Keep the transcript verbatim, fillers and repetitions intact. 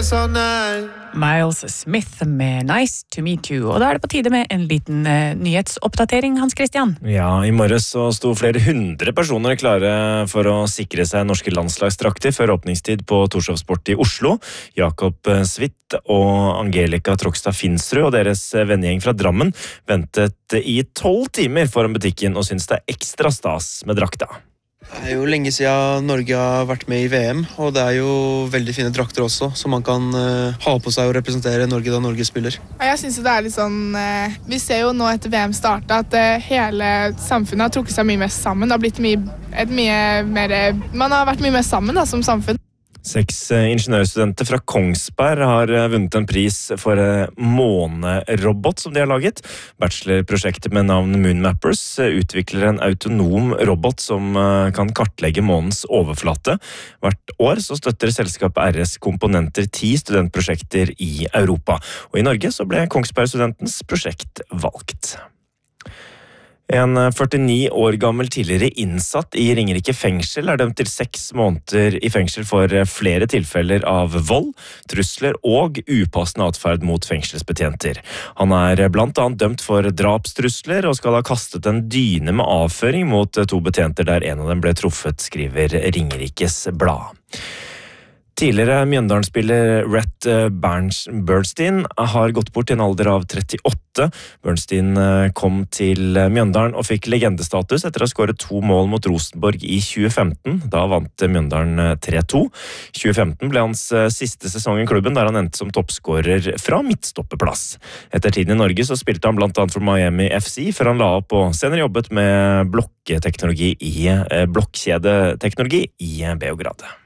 this all night. Miles Smith med Nice to meet you. Og da er det på tide med en liten uh, nyhetsoppdatering, Hans Christian. Ja, i morges så sto flere hundre personer klare for å sikre seg norske landslagsdrakter før åpningstid på Torshov Sport i Oslo. Jakob Svitt og Angelica Trogstad Finsrud og deres vennegjeng fra Drammen ventet i tolv timer foran butikken og synes det er ekstra stas med drakta. Det er jo lenge siden Norge har vært med i V M, og det er jo veldig fine drakter også, som man kan uh, ha på seg og representere Norge da Norge spiller. Jeg synes det er litt sånn, uh, vi ser jo nå etter V M startet at uh, hele samfunnet har trukket seg mye mer sammen. Det har blitt mye, et mye mer, man har vært mye mer sammen da, som samfunn. Seks ingeniørstudenter fra Kongsberg har vunnet en pris for månerobot som de har laget. Bachelorprosjektet med navn Moonmappers utvikler en autonom robot som kan kartlegge månens overflate. Hvert år så støtter selskapet R S Komponenter ti studentprosjekter i Europa. Og i Norge så ble Kongsberg-studentens prosjekt valgt. En førtini år gammel tidligere innsatt i Ringerike fengsel er dømt til seks måneder i fengsel for flere tilfeller av vold, trusler og upassende atferd mot fengselsbetjenter. Han er blant annet dømt for drapstrusler og skal ha kastet en dyne med avføring mot to betjenter der en av dem ble truffet, skriver Ringerikes Blad. Tidligere Mjøndalen-spiller Rhett Bernstein har gått bort i en alder av trettiåtte. Bernstein kom til Mjøndalen og fikk legendestatus etter å ha skåret to mål mot Rosenborg i tjue femten. Da vant Mjøndalen tre to. tjue femten ble hans siste sesong i klubben, der han endte som toppskårer fra midtstoppeplass. Etter tiden i Norge så spilte han blant annet for Miami F C, før han la opp og senere jobbet med blokkteknologi i blokkjedeteknologi i Beograd.